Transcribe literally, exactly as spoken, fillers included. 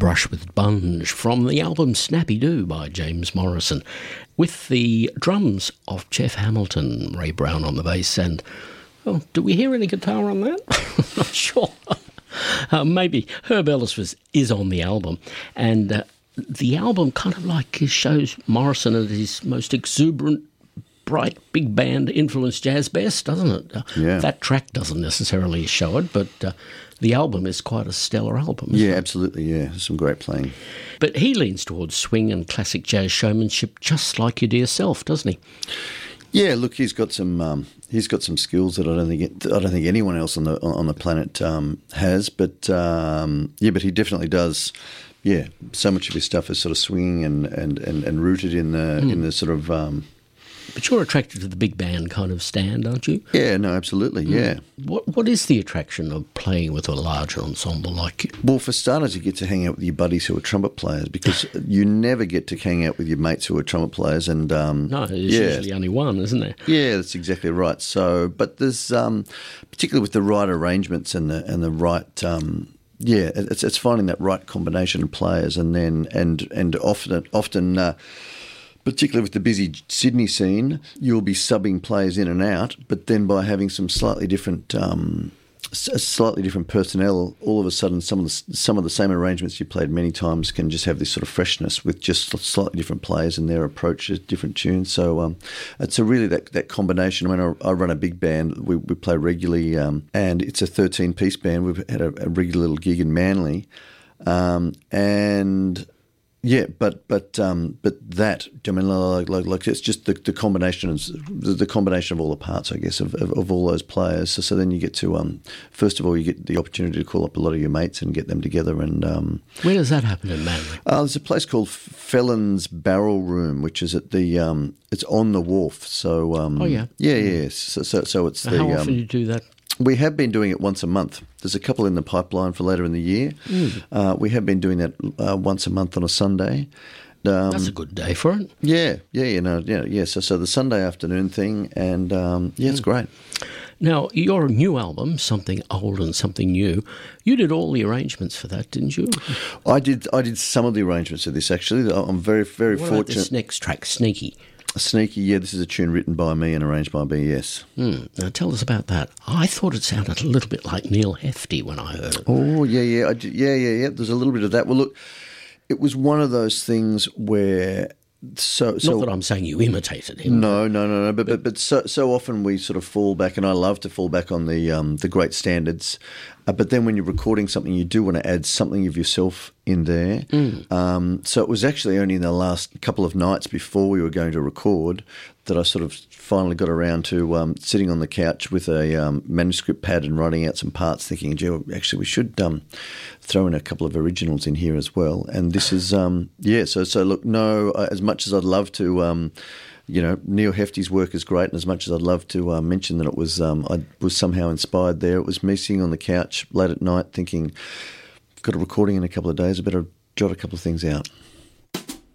Brush with Bunge from the album Snappy Doo by James Morrison, with the drums of Jeff Hamilton, Ray Brown on the bass, and, oh, do we hear any guitar on that? I'm not sure. Uh, maybe Herb Ellis was, is on the album, and uh, the album kind of like shows Morrison at his most exuberant, bright, big band influenced jazz best, doesn't it? Uh, yeah. That track doesn't necessarily show it, but uh, the album is quite a stellar album. Yeah, it? absolutely, yeah. Some great playing. But he leans towards swing and classic jazz showmanship just like your dear self, doesn't he? Yeah, look, he's got some um, he's got some skills that I don't think it, I don't think anyone else on the on the planet um, has. But um, yeah, but he definitely does. Yeah, so much of his stuff is sort of swinging and, and, and, and rooted in the mm. in the sort of. Um, but you're attracted to the big band kind of stand, aren't you? Yeah, no, absolutely, mm. yeah. What What is the attraction of playing with a large ensemble like you? Well, for starters, you get to hang out with your buddies who are trumpet players, because you never get to hang out with your mates who are trumpet players. And um, no, there's yeah. usually only one, isn't there? Yeah, that's exactly right. So, but there's um, particularly with the right arrangements and the and the right. Um, yeah, it's it's finding that right combination of players, and then and and often often. Uh, Particularly with the busy Sydney scene, you'll be subbing players in and out, but then by having some slightly different, um, slightly different personnel, all of a sudden some of the some of the same arrangements you played many times can just have this sort of freshness with just slightly different players and their approach to different tunes. So um, it's a really that, that combination. When I, I run a big band, we, we play regularly, um, and it's a thirteen-piece band. We've had a, a regular little gig in Manly, um, and. Yeah, but but um, but that I mean, like, like, like it's just the, the combination of the, the combination of all the parts, I guess, of, of, of all those players. So, so then you get to um, first of all, you get the opportunity to call up a lot of your mates and get them together. And um, where does that happen in Manly? Uh, there's a place called Felon's Barrel Room, which is at the um, it's on the wharf. So um, oh yeah, yeah, yeah. So so, so it's so the. How often um, do you do that? We have been doing it once a month. There's a couple in the pipeline for later in the year. Mm. Uh, we have been doing that uh, once a month on a Sunday. Um, That's a good day for it. Yeah, yeah, you know, yeah, yeah. So, so the Sunday afternoon thing, and um, yeah, it's mm. great. Now, your new album, Something Old and Something New, you did all the arrangements for that, didn't you? I did. I did some of the arrangements of this. Actually, I'm very, very what fortunate. About this next track, Sneaky. Sneaky, yeah, this is a tune written by me and arranged by B S. Mm. Now tell us about that. I thought it sounded a little bit like Neil Hefti when I heard it. Oh, yeah, yeah, I, yeah, yeah, yeah. There's a little bit of that. Well, look, it was one of those things where... So, so, Not that I'm saying you imitated him. No, no, no, no. But but, but so so often we sort of fall back, and I love to fall back on the um, the great standards. Uh, but then when you're recording something, you do want to add something of yourself in there. Mm. Um, so it was actually only in the last couple of nights before we were going to record that I sort of finally got around to um, sitting on the couch with a um, manuscript pad and writing out some parts, thinking, gee, well, actually we should um, throw in a couple of originals in here as well. And this is, um, yeah, so, so look, no, uh, as much as I'd love to, um, you know, Neil Hefti's work is great, and as much as I'd love to uh, mention that it was, um, I was somehow inspired there, it was me sitting on the couch late at night thinking, I've got a recording in a couple of days, I better jot a couple of things out.